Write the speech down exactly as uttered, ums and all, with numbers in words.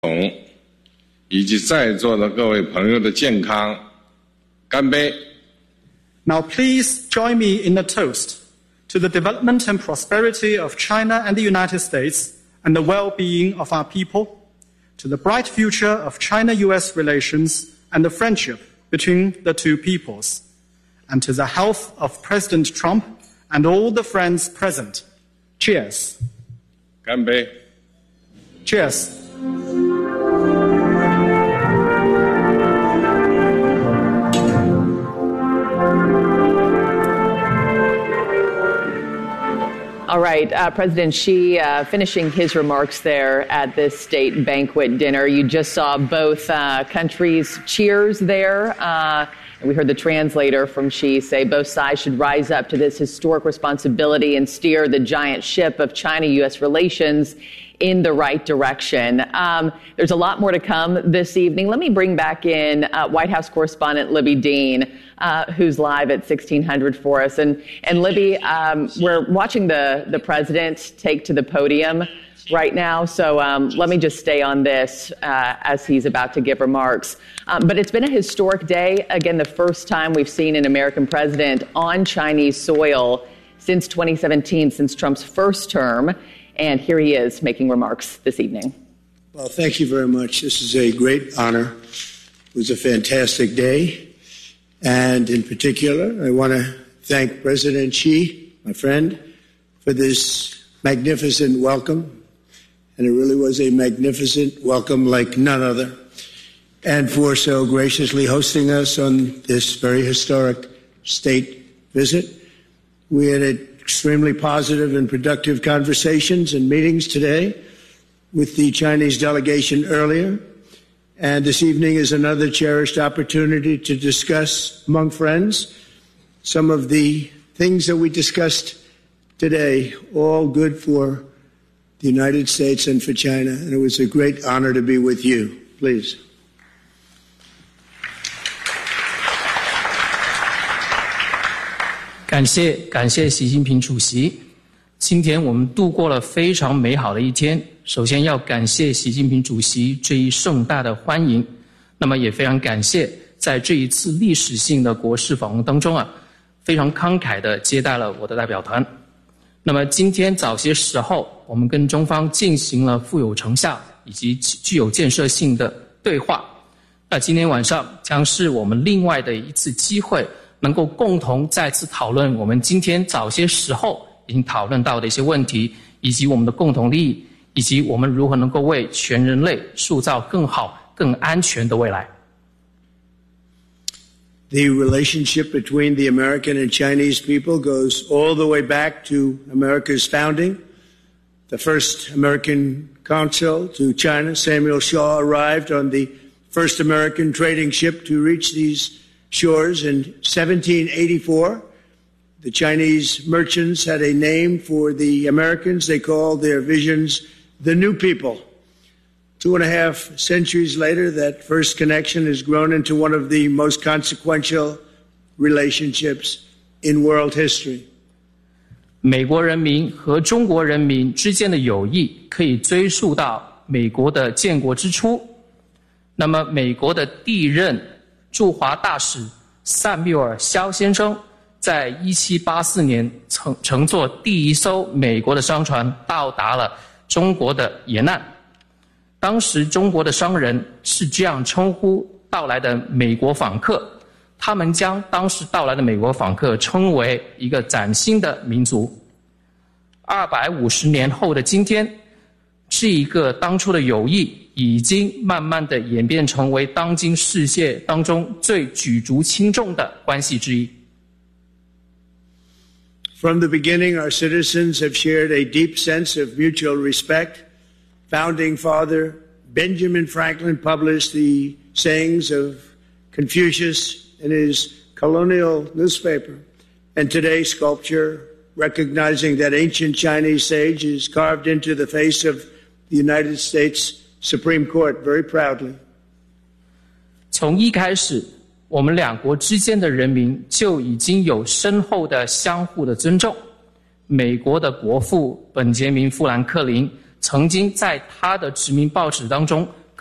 以及在座的各位朋友的健康，干杯。 Now please join me in a toast to the development and prosperity of China and the United States and the well-being of our people, to the bright future of China-U S relations and the friendship between the two peoples, and to the health of President Trump and all the friends present. Cheers. 干杯。 Cheers. All right, uh, President Xi uh, finishing his remarks there at this state banquet dinner. You just saw both uh, countries' cheers there. Uh, and we heard the translator from Xi say both sides should rise up to this historic responsibility and steer the giant ship of China-U S relations in the right direction. Um, there's a lot more to come this evening. Let me bring back in uh, White House correspondent Libby Dean, uh, who's live at sixteen hundred for us. And, and Libby, um, we're watching the, the president take to the podium right now. So um, let me just stay on this uh, as he's about to give remarks. Um, but it's been a historic day. Again, the first time we've seen an American president on Chinese soil since twenty seventeen, since Trump's first term. And here he is making remarks this evening. Well, thank you very much. This is a great honor. It was a fantastic day. And in particular, I want to thank President Xi, my friend, for this magnificent welcome. And it really was a magnificent welcome like none other. And for so graciously hosting us on this very historic state visit. We had a extremely positive and productive conversations and meetings today with the Chinese delegation earlier. And this evening is another cherished opportunity to discuss among friends some of the things that we discussed today, all good for the United States and for China. And it was a great honor to be with you. Please. 感谢感谢习近平主席，今天我们度过了非常美好的一天。首先要感谢习近平主席这一盛大的欢迎，那么也非常感谢在这一次历史性的国事访问当中啊，非常慷慨地接待了我的代表团。那么今天早些时候，我们跟中方进行了富有成效以及具有建设性的对话。那今天晚上将是我们另外的一次机会。 能够共同再次讨论我们今天早些时候已经讨论到的一些问题，以及我们的共同利益，以及我们如何能够为全人类塑造更好、更安全的未来。 The relationship between the American and Chinese people goes all the way back to America's founding. The first American consul to China, Samuel Shaw, arrived on the first American trading ship to reach these shores in seventeen eighty-four. The Chinese merchants had a name for the Americans. They called their visions the New People. Two and a half centuries later, that first connection has grown into one of the most consequential relationships in world history. 美国人民和中国人民之间的友谊可以追溯到美国的建国之初。那么，美国的第一任 驻华大使萨缪尔·肖先生在一七八四年乘乘坐第一艘美国的商船到达了中国的沿岸。当时中国的商人是这样称呼到来的美国访客，他们将当时到来的美国访客称为一个崭新的民族。二百五十年后的今天，这一个当初的友谊 已经慢慢的演变成为当今世界当中最举足轻重的关系之一。 From the beginning, our citizens have shared a deep sense of mutual respect. Founding Father Benjamin Franklin published the sayings of Confucius in his colonial newspaper. And today, sculpture, recognizing that ancient Chinese sage, is carved into the face of the United States Supreme Court very proudly. 从一开始，我们两国之间的人民就已经有深厚的相互的尊重。美国的国父本杰明·富兰克林曾经在他的殖民报纸当中